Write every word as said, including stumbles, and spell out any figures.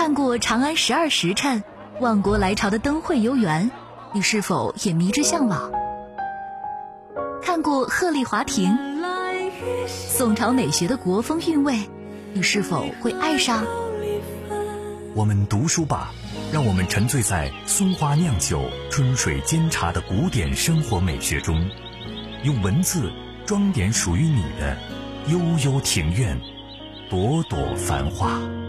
看过《长安十二时辰》，万国来朝的灯会游园，你是否也迷之向往？看过鹤唳华亭，宋朝美学的国风韵味，你是否会爱上？ 我们读书吧，让我们沉醉在松花酿酒、春水煎茶的古典生活美学中，用文字装点属于你的悠悠庭院，朵朵繁花。